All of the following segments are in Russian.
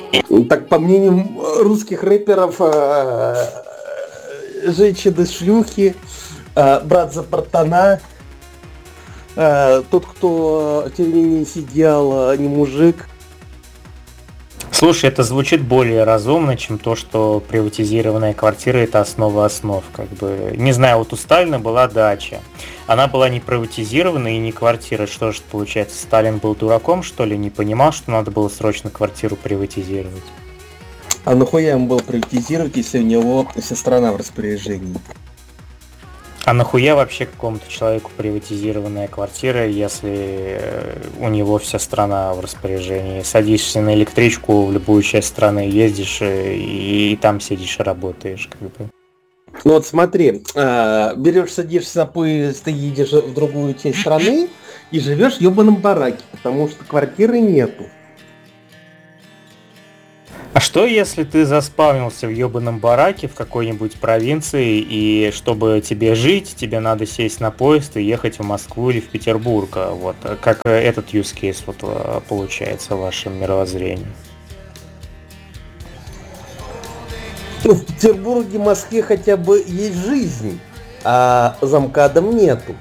Так, по мнению русских рэперов, женщины-шлюхи, брат за братана, тот, кто в тюрьме сидел, не мужик. Слушай, это звучит более разумно, чем то, что приватизированная квартира – это основа основ. Как бы, не знаю, вот у Сталина была дача. Она была не приватизирована и не квартира. Что же получается, Сталин был дураком, что ли? Не понимал, что надо было срочно квартиру приватизировать? А нахуя ему было приватизировать, если у него вся страна в распоряжении? А нахуя вообще какому-то человеку приватизированная квартира, если у него вся страна в распоряжении? Садишься на электричку в любую часть страны, ездишь и там сидишь и работаешь, как бы. Ну вот смотри, берешь, садишься на поезд, ты едешь в другую часть страны и живешь в ебаном бараке, потому что квартиры нету. А что если ты заспавнился в ебаном бараке в какой-нибудь провинции, и чтобы тебе жить, тебе надо сесть на поезд и ехать в Москву или в Петербург? Вот как этот use case вот получается в вашем мировоззрении? Ну, в Петербурге, Москве хотя бы есть жизнь, а за МКАДом нету.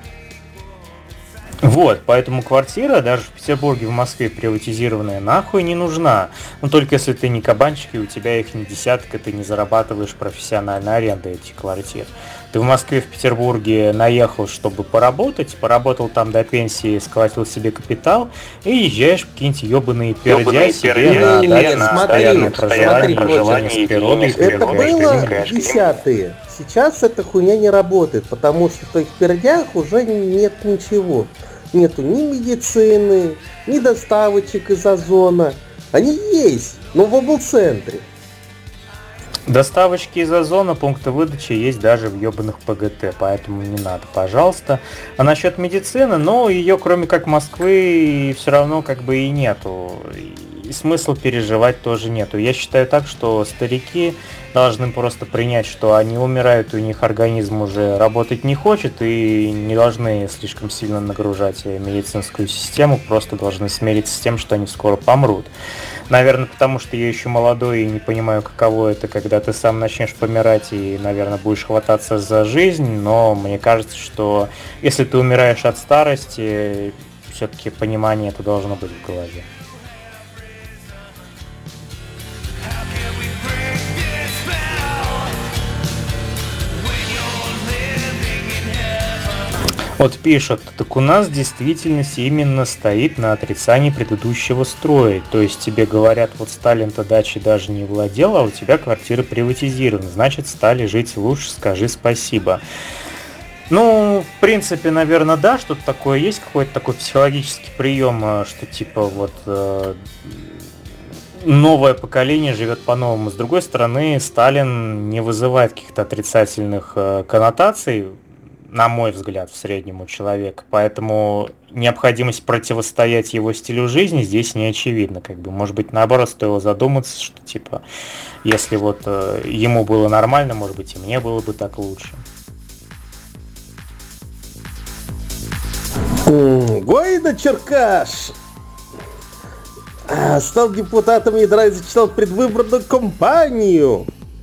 Вот, поэтому квартира даже в Петербурге, в Москве приватизированная нахуй не нужна. Ну только если ты не кабанчик, и у тебя их не десяток, и ты не зарабатываешь профессиональной арендой этих квартир. Ты в Москве, в Петербурге наехал, чтобы поработать, поработал там до пенсии, сколотил себе капитал, и езжаешь в какие-нибудь ебаные пердя себе на постоянное проживание с природой. Это было в десятые. Сейчас эта хуйня не работает, потому что в твоих пердях уже нет ничего. Нету ни медицины, ни доставочек из Озона. Они есть, но в облцентре. Доставочки из Озона, пункты выдачи есть даже в ебаных ПГТ, поэтому не надо, пожалуйста. А насчет медицины, ну, ее кроме как Москвы все равно как бы и нету. И смысла переживать тоже нету. Я считаю так, что старики должны просто принять, что они умирают, у них организм уже работать не хочет, и не должны слишком сильно нагружать медицинскую систему, просто должны смириться с тем, что они скоро помрут. Наверное, потому что я еще молодой и не понимаю, каково это, когда ты сам начнешь помирать и, наверное, будешь хвататься за жизнь, но мне кажется, что если ты умираешь от старости, все-таки понимание это должно быть в голове. Вот пишут, так у нас действительность именно стоит на отрицании предыдущего строя. То есть тебе говорят, вот Сталин-то дачей даже не владел, а у тебя квартира приватизирована. Значит, стали жить лучше, скажи спасибо. Ну, в принципе, наверное, да, что-то такое есть, какой-то такой психологический прием, что типа вот новое поколение живет по-новому. С другой стороны, Сталин не вызывает каких-то отрицательных коннотаций, на мой взгляд, в среднем у человека. Поэтому необходимость противостоять его стилю жизни здесь не очевидна. Как бы, может быть, наоборот, стоило задуматься, что типа, если вот ему было нормально, может быть, и мне было бы так лучше. Гойда Черкаш стал депутатом ядра и зачитал предвыборную кампанию.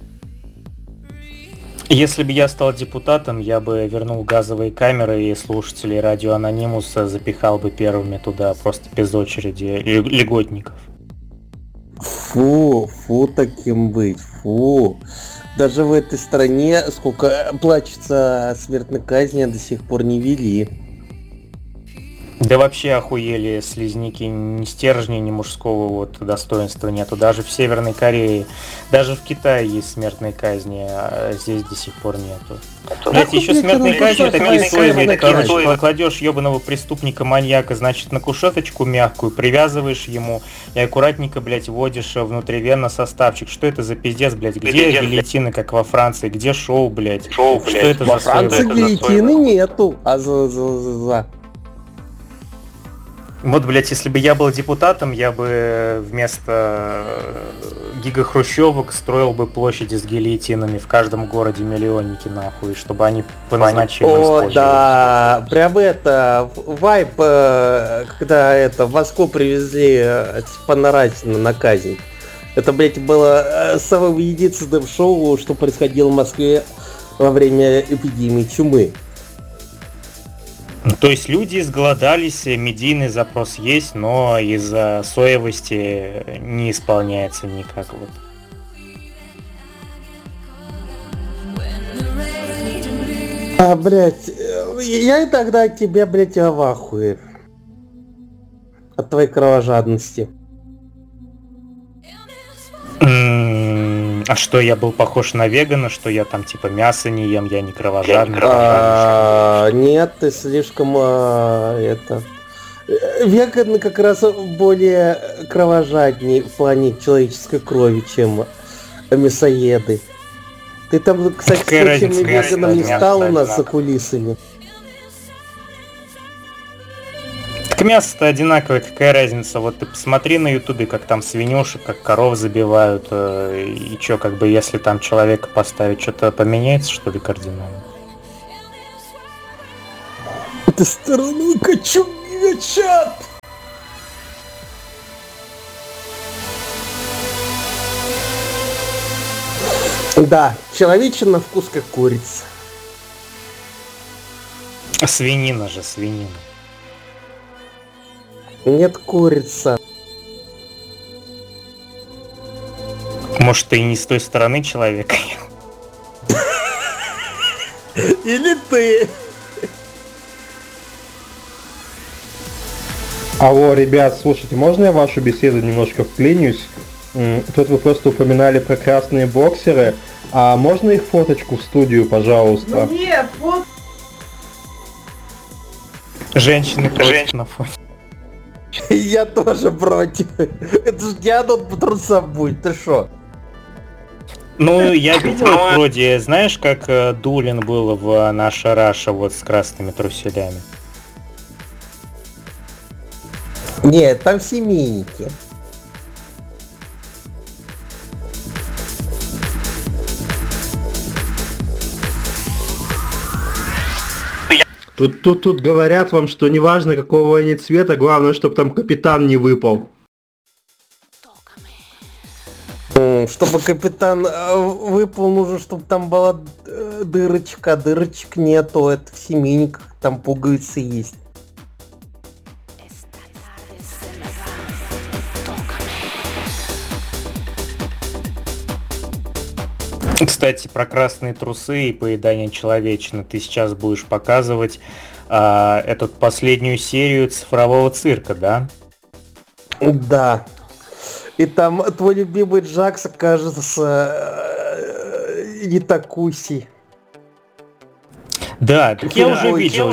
Если бы я стал депутатом, я бы вернул газовые камеры и слушателей радио Анонимуса запихал бы первыми туда, просто без очереди, льготников. Фу, таким быть, фу. Даже в этой стране, сколько плачется о смертной казни, до сих пор не ввели. Да вообще охуели слизняки, ни стержня, ни мужского вот достоинства нету. Даже в Северной Корее, даже в Китае есть смертные казни, а здесь до сих пор нету. Блять, еще смертные казни такие стоят. Короче, кладешь ебаного преступника-маньяка, значит, на кушеточку мягкую, привязываешь ему и аккуратненько, блять, вводишь внутривенно составчик. Что это за пиздец, блять? Где гильотины, как во Франции? Где шоу, блять? Что это за во Франции гильотины нету, а Вот, блять, если бы я был депутатом, я бы вместо гигахрущевок строил бы площади с гильотинами в каждом городе, миллионники, нахуй, чтобы они по назначению использовались. О, да, прям это, вайп, когда это, в Москву привезли Степана Разина на казнь. Это, блядь, было самым единственным шоу, что происходило в Москве во время эпидемии чумы. То есть люди изголодались, медийный запрос есть, но из-за соевости не исполняется никак. Вот. Блядь, я иногда от тебя, блядь, в ахуе. От твоей кровожадности. А что, я был похож на вегана, что я там типа мясо не ем, я не кровожадный? Нет, ты слишком Веганы как раз более кровожаднее в плане человеческой крови, чем мясоеды. Ты там, кстати, случайно веганом не стал у нас за кулисами? Так мясо-то одинаковое, какая разница? Вот ты посмотри на ютубе, как там свинюшек, как коров забивают, и чё, как бы если там человека поставить, что-то поменяется, что ли, кардинально? Это сторону качу, чат! Да, человечина на вкус как курица. Свинина же, свинина. Нет, курица. Может, ты и не с той стороны человека? Или ты? Алло, ребят, слушайте, можно я в вашу беседу немножко вклинюсь? Тут вы просто упоминали про красные боксеры. А можно их фоточку в студию, пожалуйста? Ну нет, вот. Женщины против на фоне. Я тоже против. Это ж не одно по трусам будет, ты шо? Ну, я видел вроде, знаешь, как Дулин был в Наша Раша вот с красными труселями? Нет, там семейники. Тут говорят вам, что неважно какого они цвета, главное, чтобы там капитан не выпал. Чтобы капитан выпал, нужно, чтобы там была дырочка. Дырочек нету, это в семейниках, там пуговицы есть. Кстати, про красные трусы и поедание человечины. Ты сейчас будешь показывать эту последнюю серию цифрового цирка, да? Да. И там твой любимый Джакс окажется не такусей. Да, так я уже видел.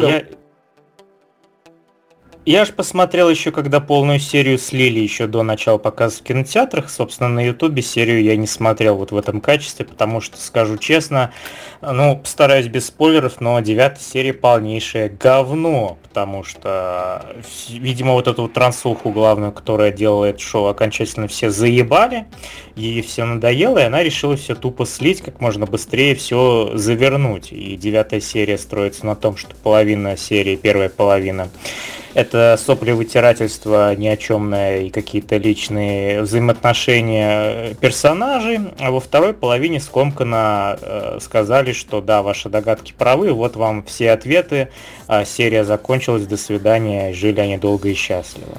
Я ж посмотрел еще, когда полную серию слили еще до начала показа в кинотеатрах. Собственно, на ютубе серию я не смотрел вот в этом качестве, потому что, скажу честно, ну, постараюсь без спойлеров, но 9-я серия полнейшее говно, потому что, видимо, вот эту вот трансуху главную, которая делала это шоу, окончательно все заебали, ей все надоело, и она решила все тупо слить, как можно быстрее все завернуть. И 9-я серия строится на том, что половина серии, первая половина, это соплевытирательство ни о чемное и какие-то личные взаимоотношения персонажей, а во второй половине скомканно сказали, что да, ваши догадки правы, вот вам все ответы, серия закончилась, до свидания, жили они долго и счастливо.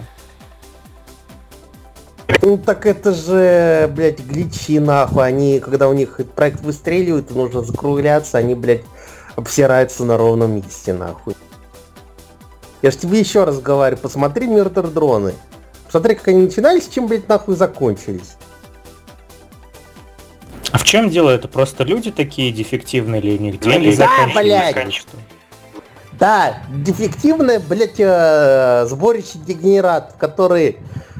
Ну так это же, блядь, гличи нахуй, они, когда у них проект выстреливает, и нужно закругляться, они, блядь, обсираются на ровном месте, нахуй. Я ж тебе еще раз говорю, посмотри Мёрдер Дроны. Посмотри, как они начинались, чем, блядь, нахуй закончились. А в чем дело? Это просто люди такие дефективные или у них деньги заканчиваются? Да, дефективное, блядь, сборище дегенератов, которые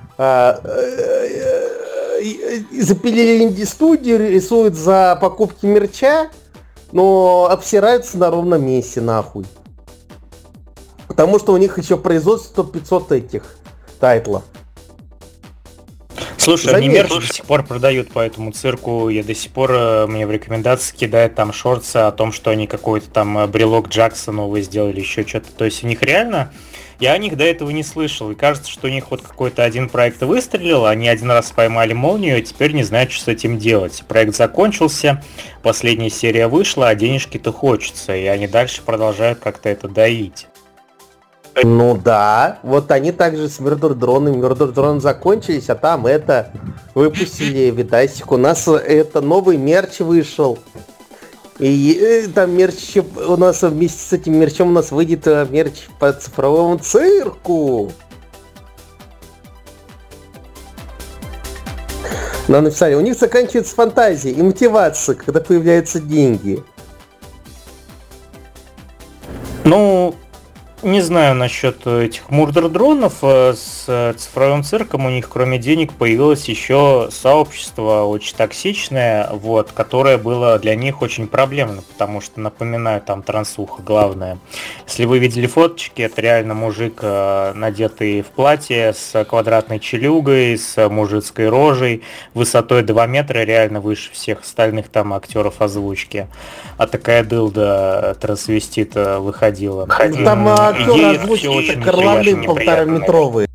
запилили инди-студию, рисуют за покупки мерча, но обсираются на ровном месте, нахуй. Потому что у них еще производство 500 этих тайтлов. Слушай, они мерч до сих пор продают по этому цирку. Я до сих пор мне в рекомендации кидает там шортсы о том, что они какой-то там брелок Джакса новый сделали, еще что-то. То есть у них реально Я о них до этого не слышал, и кажется, что у них вот какой-то один проект выстрелил, они один раз поймали молнию, и теперь не знают, что с этим делать. Проект закончился, последняя серия вышла, а денежки-то хочется, и они дальше продолжают как-то это доить. Ну да, вот они также с Murder Drone закончились, а там это выпустили видасик. У нас это новый мерч вышел. И там мерч у нас вместе с этим мерчом у нас выйдет мерч по цифровому цирку. Нам написали, у них заканчивается фантазия и мотивация, когда появляются деньги. Ну, не знаю насчет этих мурдер-дронов. С цифровым цирком у них, кроме денег, появилось еще сообщество очень токсичное, вот, которое было для них очень проблемно, потому что, напоминаю, там трансуха главное. Если вы видели фоточки, это реально мужик, надетый в платье, с квадратной челюгой, с мужицкой рожей, высотой 2 метра, реально выше всех остальных там актеров озвучки. А такая дылда трансвестит выходила. Там актер озвучки карланы 1,5-метровые.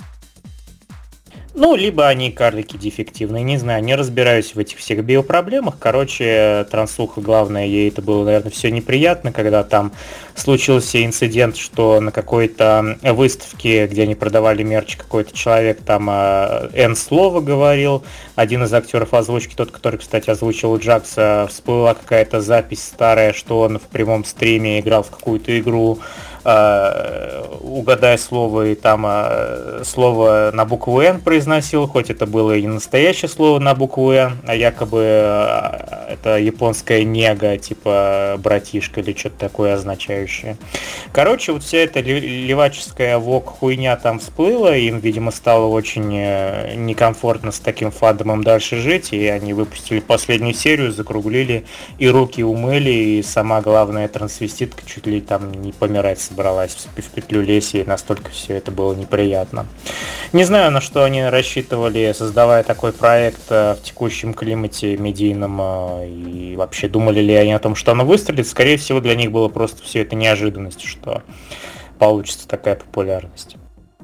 Ну, либо они карлики дефективные, не знаю, не разбираюсь в этих всех биопроблемах. Короче, трансуха, главное, ей это было, наверное, все неприятно, когда там случился инцидент, что на какой-то выставке, где они продавали мерч, какой-то человек там N-слово говорил. Один из актеров озвучки, тот, который, кстати, озвучил Джакса, всплыла какая-то запись старая, что он в прямом стриме играл в какую-то игру, угадай слово, и там слово на букву N произносил, хоть это было и не настоящее слово на букву N, а якобы это японская нега, типа братишка или что-то такое означающее. Короче, вот вся эта леваческая хуйня там всплыла, им, видимо, стало очень некомфортно с таким фандомом дальше жить, и они выпустили последнюю серию, закруглили, и руки умыли, и сама главная трансвеститка чуть ли там не помирать собралась в петлю лезть, и настолько все это было неприятно. Не знаю, на что они рассчитывали, создавая такой проект в текущем климате медийном, и вообще думали ли они о том, что оно выстрелит. Скорее всего, для них было просто все это неожиданностью, что получится такая популярность.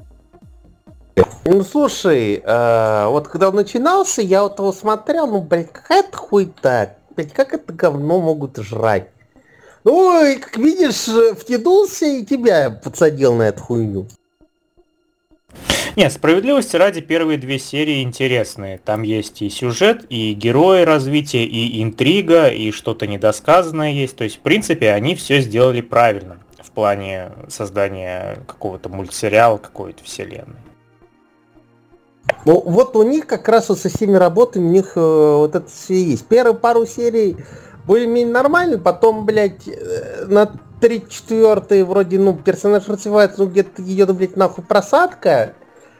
Ну слушай, вот когда он начинался, я вот его смотрел, ну блядь, какая-то хуйта, блядь, как это говно могут жрать. Ну, и, как видишь, втянулся и тебя подсадил на эту хуйню. Нет, справедливости ради, первые 2 серии интересные. Там есть и сюжет, и герои развития, и интрига, и что-то недосказанное есть. То есть, в принципе, они все сделали правильно в плане создания какого-то мультсериала, какой-то вселенной. Ну, вот у них как раз вот со всеми работами, у них вот это все есть. Первые пару серий более-менее нормально, потом, блядь, на 3/4 вроде, ну, персонаж развивается, ну, где-то идет, блядь, нахуй просадка.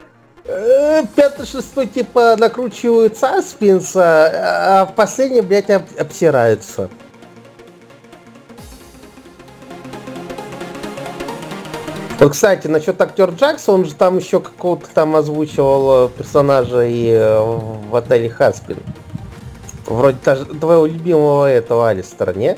5-6 типа накручивают саспенс, а в последнем, блядь, обсираются. Вот, кстати, насчет актер Джакса, он же там еще какого-то там озвучивал персонажа и в отеле Хаспин. Вроде твоего любимого этого Алистера, не?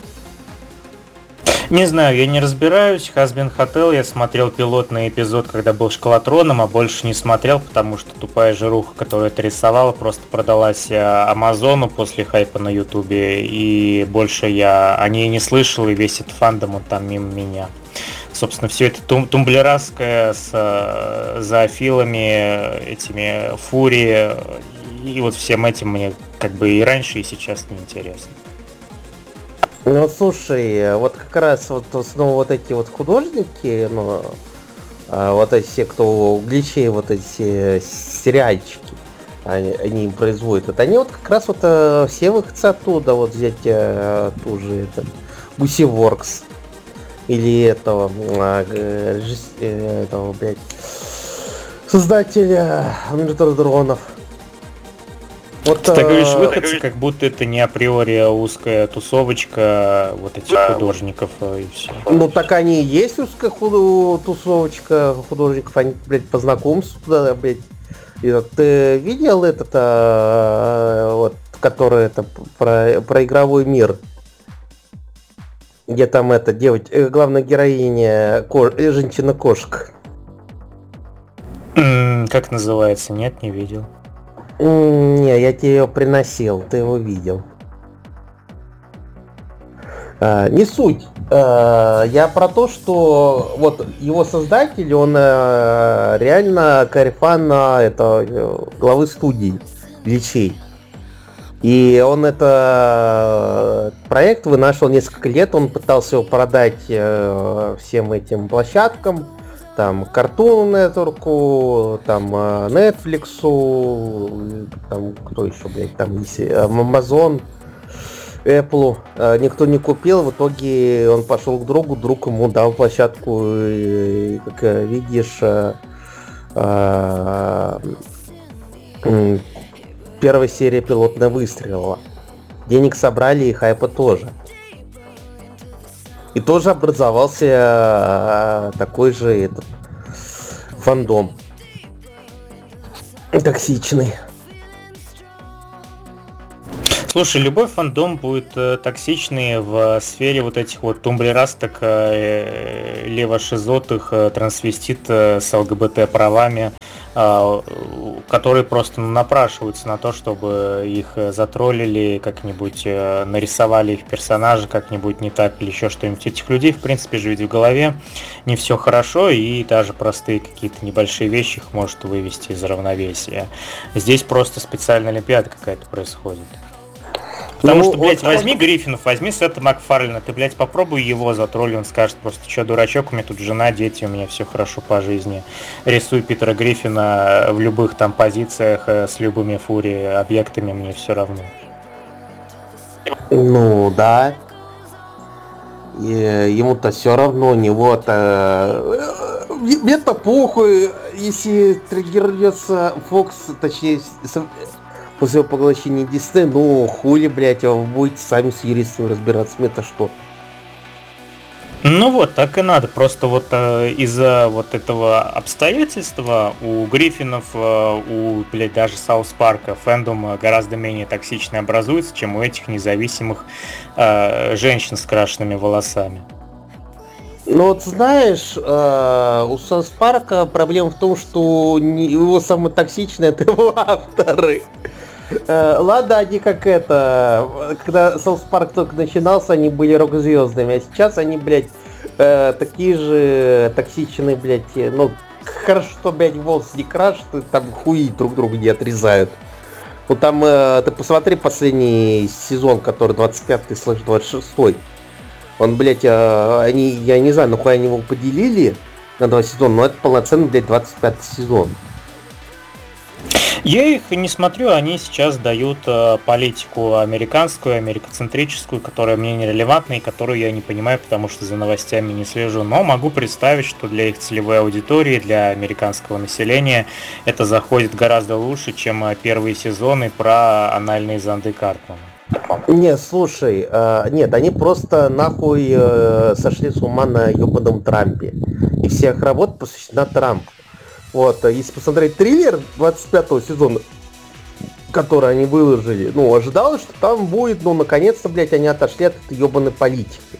Не знаю, я не разбираюсь. Хазбин Хотел я смотрел пилотный эпизод, когда был шкалатроном, а больше не смотрел, потому что тупая жируха, которую это рисовала, просто продалась Амазону после хайпа на Ютубе, и больше я о ней не слышал, и весь этот фандом он там мимо меня. Собственно, все это тумблеровское с зоофилами, этими фури, и вот всем этим мне как бы и раньше, и сейчас не интересно. Ну, слушай, вот как раз вот снова вот эти вот художники, ну, вот эти все, кто гличей, вот эти сериальчики, они им производят, вот они вот как раз вот все выходцы оттуда, вот взять ту же это, Гусиворкс, или этого, блядь, создателя Мурдер-дронов. Вот, ты говоришь выходцы, как будто это не априори узкая тусовочка вот этих художников и все. Ну так они и есть узкая тусовочка художников, они, блядь, по знакомству туда, блядь. И вот, ты видел этот, вот, который это про игровой мир? Где там эта девочка, главная героиня, женщина-кошка. Как называется? Нет, не видел. Не, я тебе его приносил, ты его видел. Не суть. Я про то, что вот его создатель, он реально корефан главы студии Личей. И он проект вынашивал несколько лет, он пытался его продать всем этим площадкам, там Cartoon Network, там Netflix, там кто еще, блядь, там есть Amazon, Apple. Никто не купил, в итоге он пошел к другу, друг ему дал площадку, и, как видишь, первая серия пилотная выстрелила. Денег собрали и хайпа тоже. И тоже образовался такой же фандом. Токсичный. Слушай, любой фандом будет токсичный в сфере вот этих вот тумблерасток, левошизотых, трансвестит с ЛГБТ правами, которые просто напрашиваются на то, чтобы их затроллили, как-нибудь нарисовали их персонажа как-нибудь не так или еще что-нибудь. Этих людей, в принципе, же ведь в голове не все хорошо, и даже простые какие-то небольшие вещи их может вывести из равновесия. Здесь просто специальная олимпиада какая-то происходит. Потому что, блядь, возьми Гриффинов, возьми Сета Макфарлина, ты, блядь, попробуй его затролли, он скажет просто, что, дурачок, у меня тут жена, дети, у меня все хорошо по жизни. Рисуй Питера Гриффина в любых там позициях, с любыми объектами, мне все равно. Ну, да. И ему-то все равно, у него-то... Мне-то похуй, если триггернется Фокс, точнее... После поглощения Disney, ну хули, блять, вы будете сами с юристами разбираться, мне-то что? Ну вот, так и надо. Просто вот из-за вот этого обстоятельства у Гриффинов, блядь, даже Саус Парка фэндом гораздо менее токсичный образуется, чем у этих независимых женщин с крашенными волосами. Ну вот знаешь, у Саус Парка проблема в том, что его самое токсичное это его авторы. Ладно, они когда Саус Парк только начинался, они были рок-звездами, а сейчас они, блядь, такие же токсичные, блядь, ну, хорошо, что, блядь, волосы не крашат, там хуи друг друга не отрезают. Вот там, ты посмотри последний сезон, который 25-26. Он, блядь, я не знаю, нахуй они его поделили на 2 сезона, но это полноценный, блядь, 25 сезон. Я их не смотрю, они сейчас дают политику американскую, америкоцентрическую, которая мне нерелевантна и которую я не понимаю, потому что за новостями не слежу. Но могу представить, что для их целевой аудитории, для американского населения это заходит гораздо лучше, чем первые сезоны про анальные зонды Картмана. Не, слушай, нет, они просто нахуй сошли с ума на ебаном Трампе. И вся их работа посвящена Трампу. Вот, если посмотреть трейлер 25-го сезона, который они выложили, ну, ожидалось, что там будет, ну, наконец-то, блядь, они отошли от этой ебаной политики.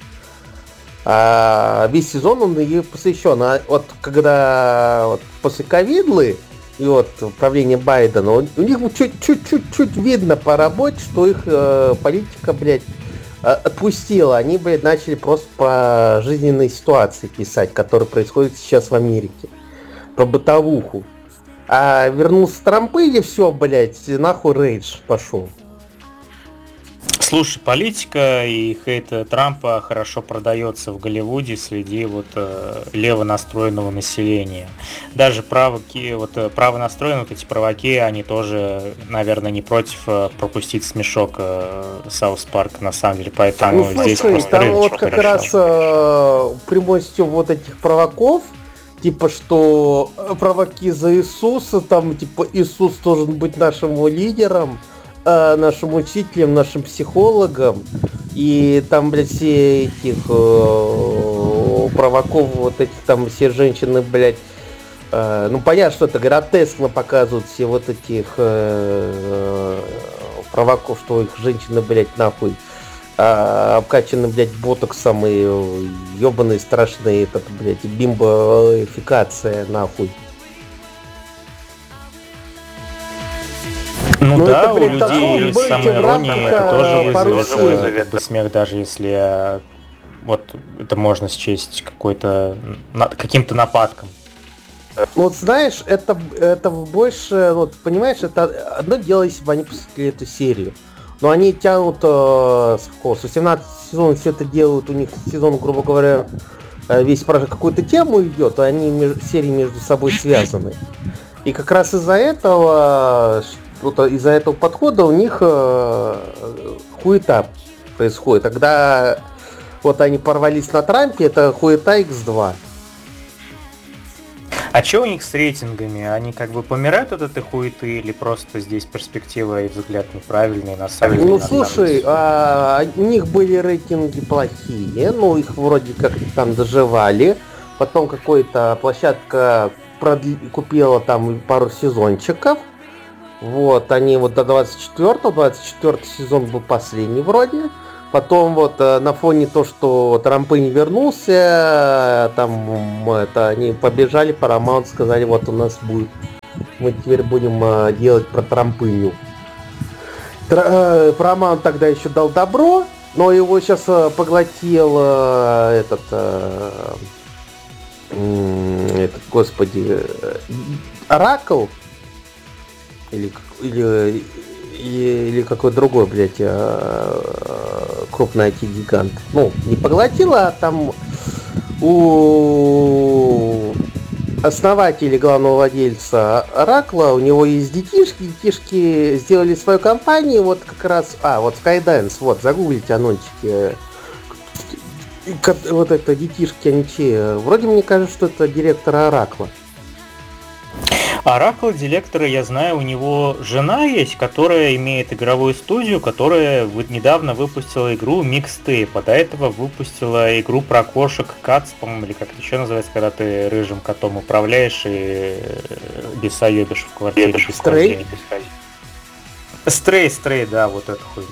А весь сезон он ей посвящен. А вот когда вот, после ковидлы и вот правления Байдена, у них чуть-чуть видно по работе, что их политика, блядь, отпустила. Они, блядь, начали просто по жизненной ситуации писать, которая происходит сейчас в Америке. Про бытовуху. А вернулся Трамп и все, блядь, нахуй рейдж пошел. Слушай, политика и хейт Трампа хорошо продается в Голливуде среди вот лево настроенного населения. Даже правонастроенные вот эти праваки, они тоже, наверное, не против пропустить смешок Саус Парк, на самом деле, поэтому ну, слушай, здесь просто там вот как хорошо. Раз прямостью вот этих праваков, типа, что праваки за Иисуса, там, типа, Иисус должен быть нашим лидером, нашим учителем, нашим психологом, и там, блядь, все этих праваков, вот этих там все женщины, блядь, ну, понятно, что это гротескно показывают все вот этих праваков, что их женщины, блядь, нахуй, обкачаны, блядь, ботоксом и ебаные страшные, этот, блядь, бимбофикация, нахуй. Да, у блин, людей должно с быть в самоиронией рамках, это тоже по-русски. вызовет смех, даже если вот это можно счесть каким-то нападком. Вот знаешь, это больше, вот понимаешь, это одно дело, если бы они пустили эту серию. Но они тянут с 18 сезона все это делают, у них сезон, грубо говоря, весь про какую-то тему идет, а они серии между собой связаны. И как раз из-за этого подхода у них хуета происходит. Когда вот они порвались на Трампе, это хуета X2. А что у них с рейтингами? Они как бы помирают от этой хуеты или просто здесь перспектива и взгляд неправильный на самом деле? Ну слушай, у них были рейтинги плохие, ну их вроде как там доживали. Потом какая-то площадка купила там пару сезончиков. Вот, они вот до 24 сезон был последний вроде. Потом вот на фоне того, что Трампы не вернулся, там они побежали, Paramount сказали, вот у нас будет, мы теперь будем делать про Трампыню. Paramount тогда еще дал добро, но его сейчас поглотил этот, господи, Oracle или какой другой, блядь, крупный IT-гигант. Ну, не поглотила, а там у основателя, главного владельца Oracle, у него есть детишки сделали свою компанию, вот как раз, вот Skydance, вот, загуглите анончики. Вот это детишки, они чьи? Вроде мне кажется, что это директор Oracle. Oracle директора, я знаю, у него жена есть, которая имеет игровую студию, которая недавно выпустила игру Mixtape, а до этого выпустила игру про кошек Cats, по-моему, или как это еще называется, когда ты рыжим котом управляешь и бесоебишь в квартире. Стрей, да, вот эта хуйня.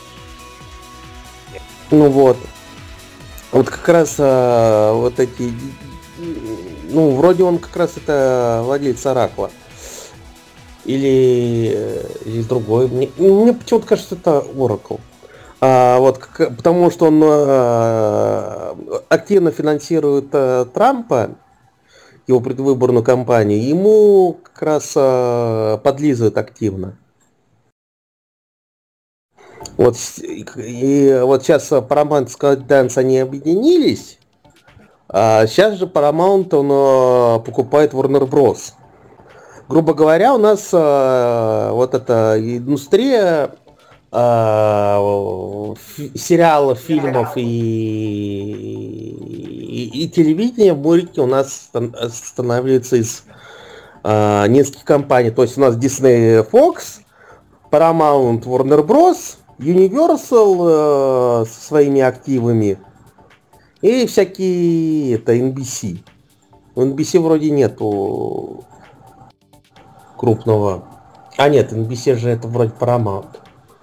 Ну вот. Вот как раз вот эти... Ну, вроде он как раз это владелец Oracle. Или другой. Мне почему-то кажется, это Oracle. Потому что он активно финансирует Трампа, его предвыборную кампанию, ему как раз подлизывают активно. Вот, и вот сейчас Paramount и Skydance, они объединились. А сейчас же Paramount, он покупает Warner Bros. Грубо говоря, у нас вот эта индустрия сериалов, фильмов и телевидения в Америке у нас становится из нескольких компаний. То есть у нас Disney, Fox, Paramount, Warner Bros, Universal со своими активами. И всякие NBC. У NBC вроде нету крупного. А нет, NBC же это вроде Paramount.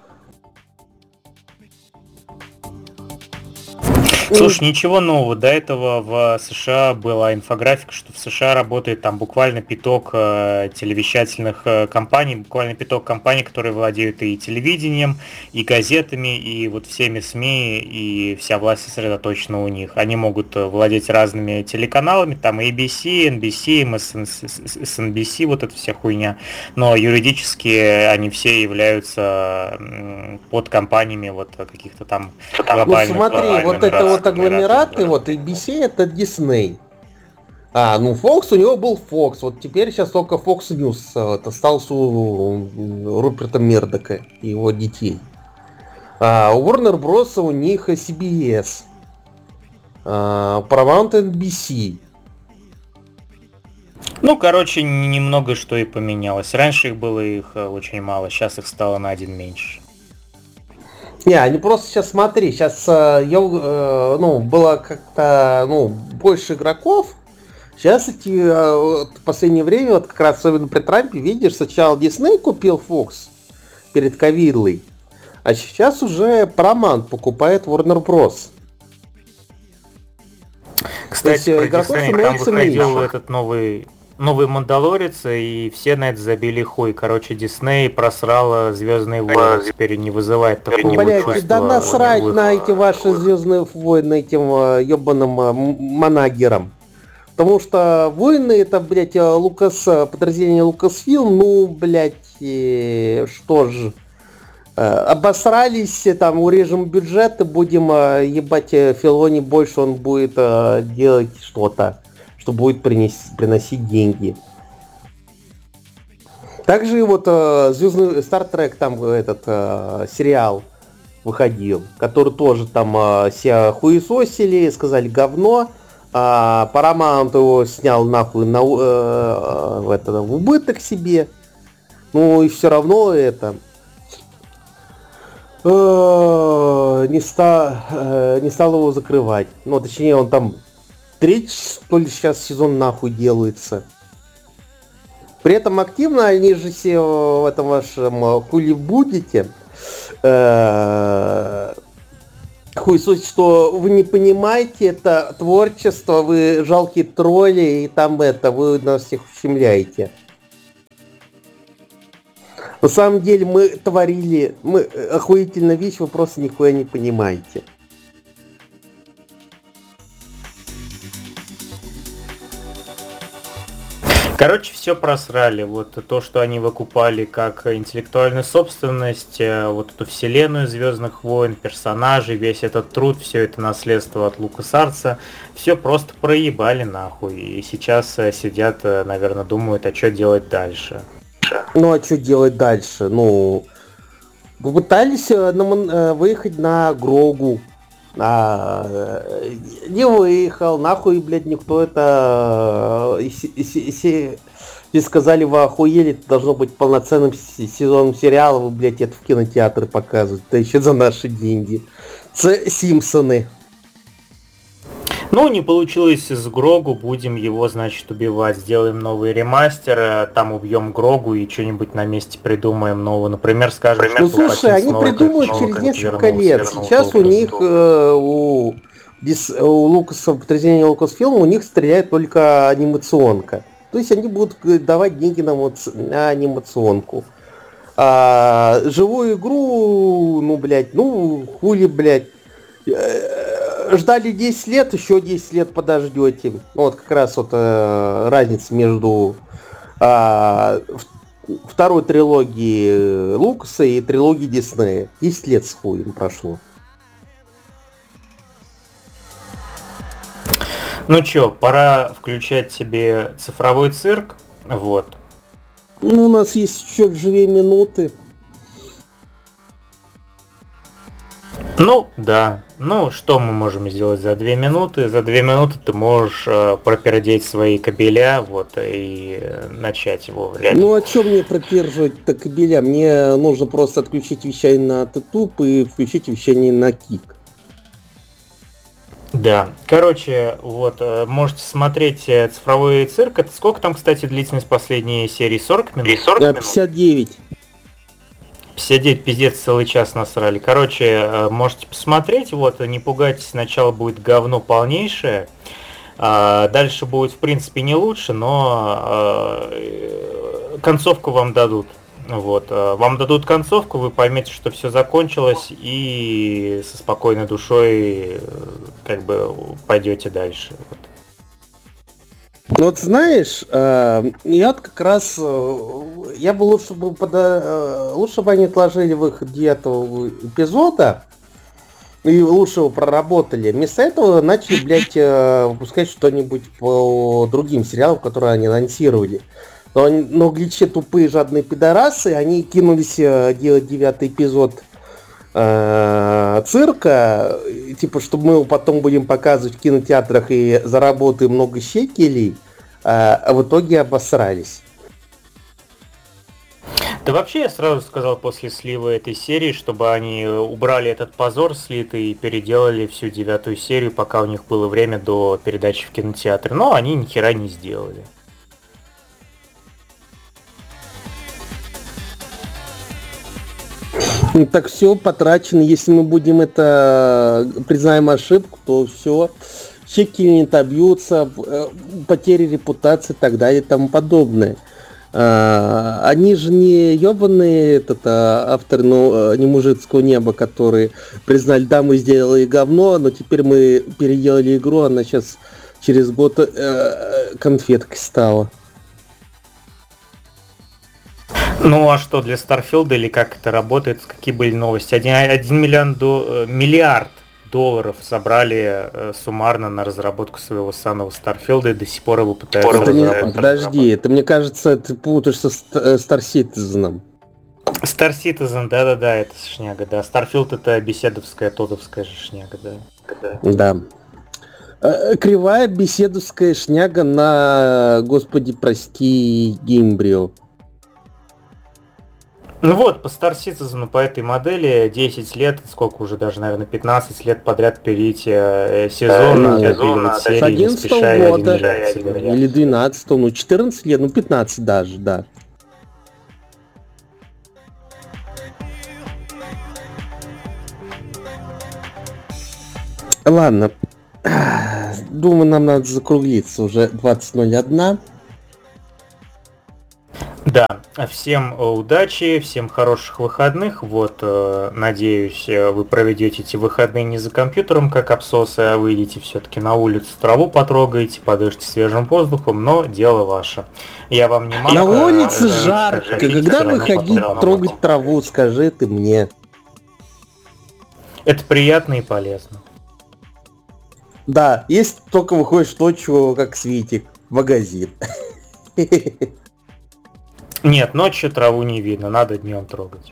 Слушай, ничего нового. До этого в США была инфографика, что в США работает там буквально пяток телевещательных компаний, буквально пяток компаний, которые владеют и телевидением, и газетами, и вот всеми СМИ, и вся власть сосредоточена у них. Они могут владеть разными телеканалами, там ABC, NBC, SNBC, вот эта вся хуйня, но юридически они все являются подкомпаниями вот каких-то там глобальных. Ну смотри, вот это вот агломераты, вот ABC это Disney. Fox у него был Fox, вот теперь сейчас только Fox News остался у Руперта Мердока и его детей. У Warner Bros. У них CBS, Paramount NBC. Ну, короче, немного что и поменялось. Раньше их было очень мало, сейчас их стало на один меньше. Не, они просто сейчас смотри, сейчас было как-то больше игроков. Сейчас в последнее время, вот как раз особенно при Трампе, видишь, сначала Disney купил Fox перед ковидлой, а сейчас уже Paramount покупает Warner Bros. Кстати, про Disney, там выходил этот новый новый Мандалорец, и все на это забили хуй. Короче, Дисней просрала Звездные войны, теперь не вызывает такого чувства. Да насрать на эти ваши Звездные войны этим ебаным манагерам. Потому что войны это, блядь, подразделение Лукасфилм, ну, блядь, что ж, обосрались, там, урежем бюджет и будем ебать Филони больше, он будет делать что-то, что будет приносить деньги. Также вот Звездный Star Trek, там этот сериал выходил, который тоже там все хуесосили, сказали говно. Paramount его снял нахуй в убыток себе. Ну и все равно это не стал его закрывать. Ну, точнее, он там третий, что ли, сейчас сезон нахуй делается. При этом активно они же все в этом вашем хули будете. Хуесосить, что вы не понимаете, это творчество, вы жалкие тролли, и там вы нас всех ущемляете. На самом деле мы охуительную вещь, вы просто нихуя не понимаете. Короче, все просрали. Вот то, что они выкупали как интеллектуальную собственность, вот эту вселенную Звездных войн, персонажей, весь этот труд, все это наследство от LucasArts, все просто проебали нахуй. И сейчас сидят, наверное, думают, а что делать дальше. Ну, а что делать дальше? Ну, попытались выехать на Грогу. Не выехал, нахуй, блядь, никто это... Если сказали, вы охуели, это должно быть полноценным сезоном сериала, вы, блядь, это в кинотеатры показывают, да еще за наши деньги. Симпсоны. Ну, не получилось с Грогу, будем его, значит, убивать. Сделаем новый ремастер, там убьем Грогу и что-нибь на месте придумаем нового. Например, скажем, ну, слушай, они придумают через несколько лет. Сейчас у них, у Лукаса, подразделения Lucasfilm, у них стреляет только анимационка. То есть они будут давать деньги на анимационку. А живую игру, ну, блядь, ну, хули, блядь. Ждали 10 лет, еще 10 лет подождете. Вот как раз вот разница между второй трилогией Лукаса и трилогией Диснея. 10 лет с хуем прошло. Ну чё, пора включать себе цифровой цирк. Вот. Ну, у нас есть еще 2 минуты. Ну, да. Ну, что мы можем сделать за 2 минуты? За 2 минуты ты можешь пропердеть свои кабеля, вот, и начать его влиять. Ну, а что мне проперживать-то кабеля? Мне нужно просто отключить вещание на Тутуб и включить вещание на Кик. Да. Короче, вот, можете смотреть цифровой цирк. Это сколько там, кстати, длительность последней серии? 40 минут? 59. 59, пиздец, целый час насрали. Короче, можете посмотреть, вот, не пугайтесь, сначала будет говно полнейшее, дальше будет, в принципе, не лучше, но концовку вам дадут. Вот, вам дадут концовку, вы поймете, что все закончилось, и со спокойной душой, как бы, пойдете дальше. Вот. Вот знаешь, я как раз, я бы лучше бы они отложили выход 9 эпизода и лучше его проработали. Вместо этого начали, блядь, выпускать что-нибудь по другим сериалам, которые они анонсировали. Но гличи тупые жадные пидорасы, они кинулись делать 9 эпизод цирка, типа, чтобы мы его потом будем показывать в кинотеатрах и заработаем много шекелей, а в итоге обосрались. Да вообще я сразу сказал после слива этой серии, чтобы они убрали этот позор слитый и переделали всю 9 серию, пока у них было время до передачи в кинотеатр. Но они ни хера не сделали. Так все потрачено. Если мы будем признаем ошибку, то все. чеки не отобьются, потери репутации и так далее и тому подобное. Они же не ебаные авторы, не мужицкого неба, которые признали, да, мы сделали говно, но теперь мы переделали игру, она сейчас через год конфеткой стала. Ну а что для Starfield или как это работает, какие были новости? 1 миллиард долларов собрали суммарно на разработку своего санного Starfield и до сих пор его пытаются разработать. Подожди, это мне кажется, ты путаешься с Star Citizen. Star Citizen, да, это шняга, да. Starfield это беседовская, тодовская же шняга, да. Да. Кривая беседовская шняга на, господи, прости, Геймбрио. Ну вот, по Star Citizen, по этой модели 10 лет, сколько уже даже, наверное, 15 лет подряд перейти сезон, с 11 года, или 12, ну 14 лет, ну 15 даже, да. Ладно, думаю, нам надо закруглиться, уже 20:01. Да, всем удачи, всем хороших выходных. Вот, надеюсь, вы проведете эти выходные не за компьютером, как абсосы, а выйдете все-таки на улицу, траву потрогаете, подышите свежим воздухом, но дело ваше. Я вам не могу. На улице жарко, когда выходить трогать траву, скажи ты мне. Это приятно и полезно. Да, если только выходишь ночью, как Светик, в магазин. Нет, ночью траву не видно, надо днем трогать.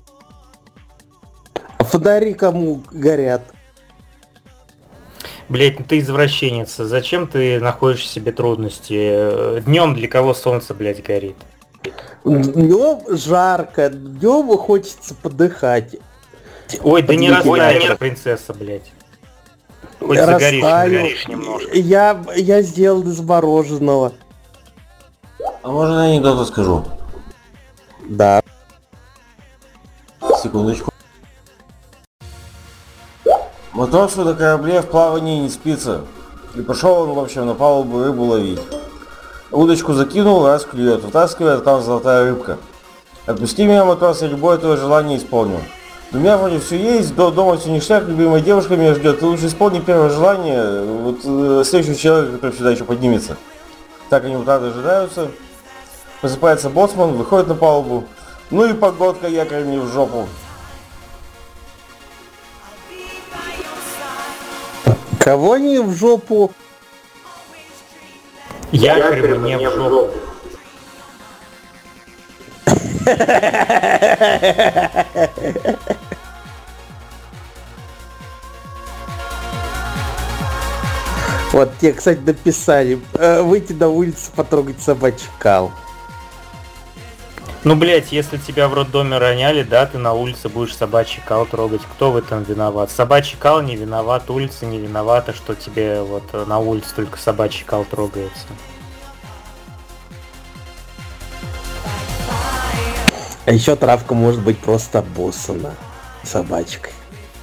А фонари кому горят? Блять, ну ты извращенец, зачем ты находишь в себе трудности? Днем для кого солнце, блять, горит? Днем жарко, днем хочется подыхать. Ой, да не растает, принцесса, блять. Хоть загоришь немножко. Я сделал из мороженого. А можно я анекдот скажу? Да. Секундочку. Матросу на корабле в плавании не спится. И пошел он, в общем, на палубу рыбу ловить. Удочку закинул, раз клюет, вытаскивает, там золотая рыбка. Отпусти меня, матрос, я любое твое желание исполню. У меня вроде все есть, дома все ништяк, любимая девушка меня ждет. Ты лучше исполни первое желание, вот следующего человека, который сюда еще поднимется. Так они утра дожидаются. Просыпается боцман, выходит на палубу. Ну и погодка якорь мне в жопу. Кого не в жопу? Якорь мне в жопу. Вот тебе, кстати, написали. Выйти на улицу, потрогать собачий кал. Ну, блять, если тебя в роддоме роняли, да, ты на улице будешь собачий кал трогать. Кто в этом виноват? Собачий кал не виноват, улица не виновата, что тебе вот на улице только собачий кал трогается. А еще травка может быть просто обоссана собачкой.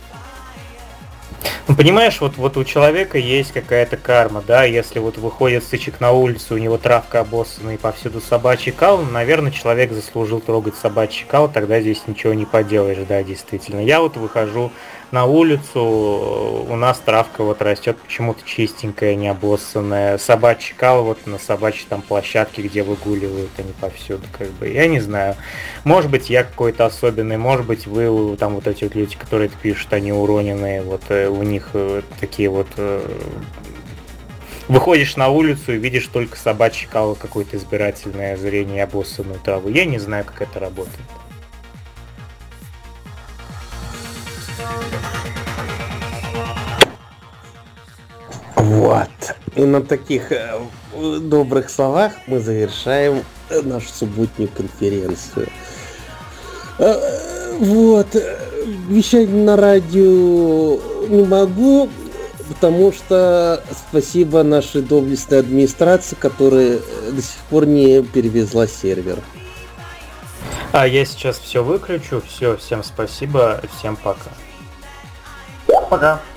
Ну, понимаешь, вот у человека есть какая-то карма, да, если вот выходит сычек на улицу, у него травка обоссана и повсюду собачий кал, наверное, человек заслужил трогать собачий кал, тогда здесь ничего не поделаешь, да, действительно. Я вот выхожу на улицу, у нас травка вот растет почему-то чистенькая, не обоссанная, собачий кал вот на собачьей там площадке, где выгуливают они повсюду, как бы, я не знаю. Может быть, я какой-то особенный, может быть, вы там вот эти вот люди, которые это пишут, они уроненные, вот у них такие вот... Выходишь на улицу и видишь только собачий кал, какое-то избирательное зрение, обоссанную траву. Я не знаю, как это работает. Вот. И на таких добрых словах мы завершаем нашу субботнюю конференцию. Вот. Вещать на радио не могу, потому что спасибо нашей доблестной администрации, которая до сих пор не перевезла сервер. А я сейчас все выключу. Все, всем спасибо, всем пока. Пока.